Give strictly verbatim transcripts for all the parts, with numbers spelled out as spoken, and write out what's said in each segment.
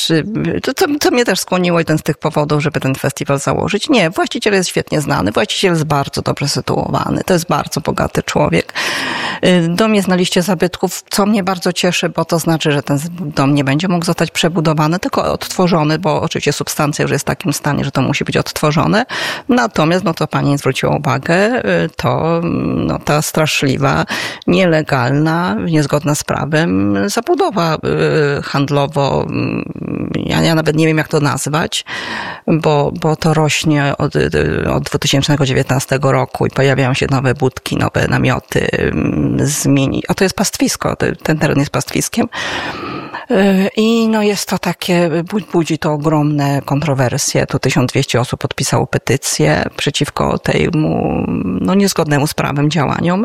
czy to, to, to mnie też skłoniło jeden z tych powodów, żeby ten festiwal założyć. Nie, właściciel jest świetnie znany, właściciel jest bardzo dobrze sytuowany, to jest bardzo bogaty człowiek. Dom jest na liście zabytków, co mnie bardzo cieszy, bo to znaczy, że ten dom nie będzie mógł zostać przebudowany, tylko odtworzony, bo oczywiście substancja już jest w takim stanie, że to musi być odtworzone. Natomiast, no to pani zwróciła uwagę, to no, ta straszliwa, nielegalna, niezgodna z prawem zabudowa handlowo, ja, ja nawet nie wiem jak to nazwać, bo, bo to rośnie od, od dwa tysiące dziewiętnastego roku i pojawiają się nowe budki, nowe namioty, zmieni. A to jest pastwisko, ten teren jest pastwiskiem. I no jest to takie, budzi to ogromne kontrowersje. Tu tysiąc dwieście osób podpisało petycję przeciwko temu no, niezgodnemu z prawem działaniom.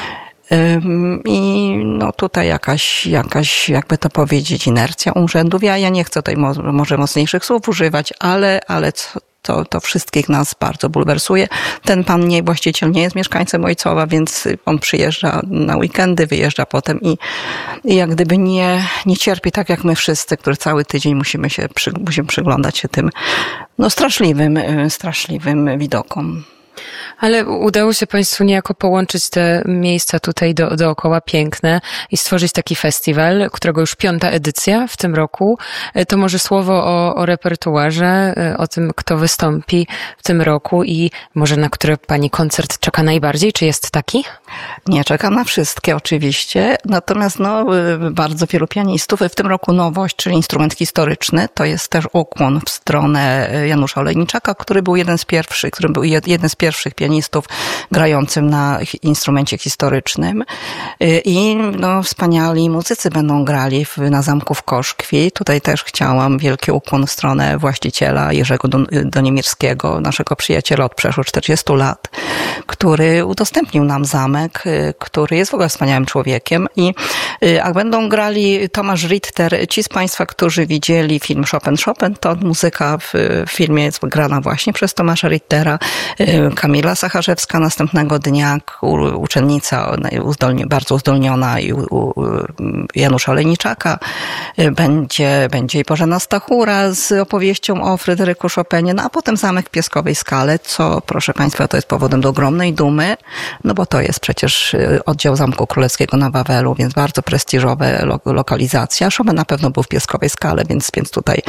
I no tutaj jakaś, jakaś, jakby to powiedzieć, inercja urzędów. Ja, ja nie chcę tutaj mo- może mocniejszych słów używać, ale, ale co, to, to wszystkich nas bardzo bulwersuje. Ten pan nie, właściciel nie jest mieszkańcem Ojcowa, więc on przyjeżdża na weekendy, wyjeżdża potem i, i jak gdyby nie, nie cierpi tak jak my wszyscy, którzy cały tydzień musimy się, przy, musimy przyglądać się tym no straszliwym, straszliwym widokom. Ale udało się Państwu niejako połączyć te miejsca tutaj do, dookoła piękne i stworzyć taki festiwal, którego już piąta edycja w tym roku. To może słowo o, o repertuarze, o tym, kto wystąpi w tym roku i może na który Pani koncert czeka najbardziej? Czy jest taki? Nie, czekam na wszystkie oczywiście. Natomiast no, bardzo wielu pianistów. W tym roku nowość, czyli instrument historyczny. To jest też ukłon w stronę Janusza Olejniczaka, który był jeden z pierwszych, który był jeden z pierwszych pianistów grającym na instrumencie historycznym. I no, wspaniali muzycy będą grali w, na Zamku w Koszkwi. Tutaj też chciałam wielki ukłon w stronę właściciela Jerzego Doniemirskiego, naszego przyjaciela od przeszło czterdziestu lat, który udostępnił nam zamek, który jest w ogóle wspaniałym człowiekiem. I a będą grali Tomasz Richter. Ci z Państwa, którzy widzieli film Chopin Chopin, to muzyka w filmie jest grana właśnie przez Tomasza Richtera. Kamila Sacharzewska następnego dnia, uczennica uzdolni, bardzo uzdolniona i u, u Janusza Olejniczaka. Będzie, będzie i Bożena Stachura z opowieścią o Fryderyku Chopinie, no a potem Zamek w Pieskowej Skale, co proszę Państwa to jest powodem do ogromnej dumy, no bo to jest przecież oddział Zamku Królewskiego na Wawelu, więc bardzo prestiżowa lo, lokalizacja. Chopin na pewno był w Pieskowej Skale, więc, więc tutaj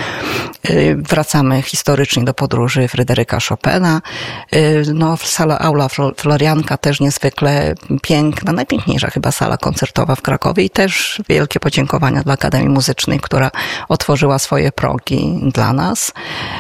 wracamy historycznie do podróży Fryderyka Chopina. No, sala Aula Florianka też niezwykle piękna, najpiękniejsza chyba sala koncertowa w Krakowie i też wielkie podziękowania dla Akademii Muzycznej, która otworzyła swoje progi dla nas.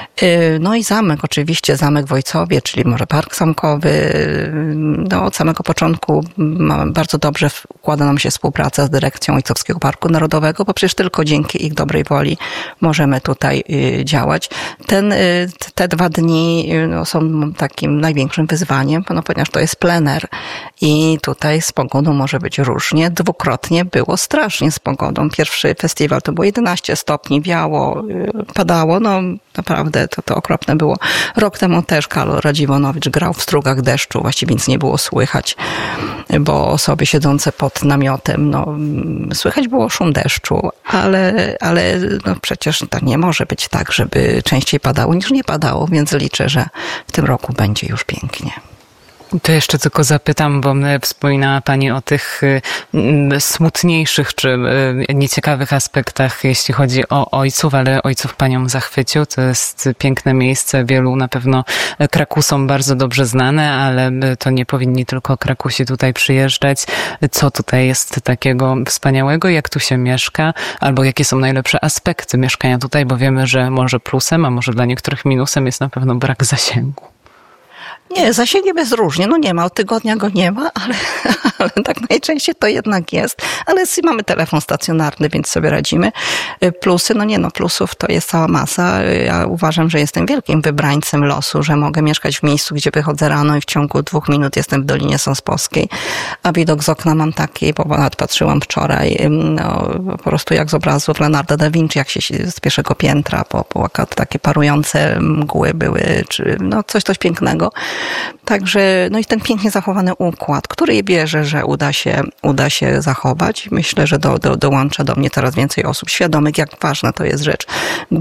No i zamek, oczywiście zamek w Ojcowie, czyli może Park Zamkowy. No, od samego początku bardzo dobrze układa nam się współpraca z dyrekcją Ojcowskiego Parku Narodowego, bo przecież tylko dzięki ich dobrej woli możemy tutaj działać. Ten, te dwa dni no, są takim największym wyzwaniem, no, ponieważ to jest plener i tutaj z pogodą może być różnie. Dwukrotnie było strasznie z pogodą. Pierwszy festiwal to było jedenaście stopni, wiało, padało, no naprawdę to, to okropne było. Rok temu też Karol Radziwonowicz grał w strugach deszczu, właściwie nic nie było słychać, bo osoby siedzące pod namiotem, no słychać było szum deszczu, ale, ale no przecież to nie może być tak, żeby częściej padało niż nie padało, więc liczę, że w tym roku będzie już pięknie. To jeszcze tylko zapytam, bo wspominała Pani o tych smutniejszych czy nieciekawych aspektach, jeśli chodzi o Ojców, ale Ojców Panią zachwycił. To jest piękne miejsce. Wielu na pewno Krakusom bardzo dobrze znane, ale to nie powinni tylko Krakusi tutaj przyjeżdżać. Co tutaj jest takiego wspaniałego? Jak tu się mieszka? Albo jakie są najlepsze aspekty mieszkania tutaj? Bo wiemy, że może plusem, a może dla niektórych minusem jest na pewno brak zasięgu. Nie, zasięgiem jest różnie. No nie ma, od tygodnia go nie ma, ale, ale tak najczęściej to jednak jest. Ale mamy telefon stacjonarny, więc sobie radzimy. Plusy, no nie no, plusów to jest cała masa. Ja uważam, że jestem wielkim wybrańcem losu, że mogę mieszkać w miejscu, gdzie wychodzę rano i w ciągu dwóch minut jestem w Dolinie Sąspowskiej. A widok z okna mam taki, bo nawet patrzyłam wczoraj, no po prostu jak z obrazów Leonarda da Vinci, jak się z pierwszego piętra, bo, bo takie parujące mgły były, czy no coś, coś pięknego. Także, no i ten pięknie zachowany układ, który wierzę, że uda się, uda się zachować. Myślę, że do, do, dołącza do mnie coraz więcej osób świadomych, jak ważna to jest rzecz.